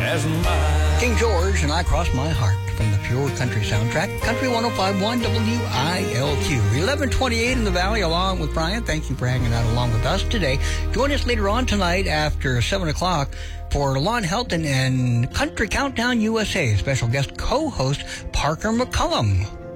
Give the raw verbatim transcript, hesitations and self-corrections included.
as mine. King George and I Cross My Heart from the Pure Country soundtrack. Country one oh five point one W I L Q. eleven twenty-eight in the Valley, along with Brian. Thank you for hanging out along with us today. Join us later on tonight after seven o'clock for Lon Helton and Country Countdown U S A. Special guest co-host Parker McCullum.